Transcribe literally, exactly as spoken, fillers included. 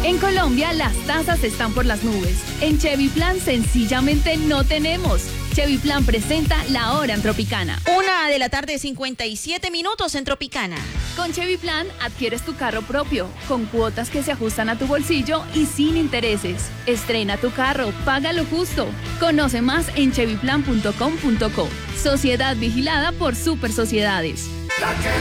En Colombia las tasas están por las nubes. En Chevy Plan sencillamente no tenemos. Chevy Plan presenta La Hora en Tropicana. Una de la tarde, cincuenta y siete minutos en Tropicana. Con Chevy Plan adquieres tu carro propio, con cuotas que se ajustan a tu bolsillo y sin intereses. Estrena tu carro, paga lo justo. Conoce más en chevy plan punto com punto co. Sociedad vigilada por Super Sociedades. La que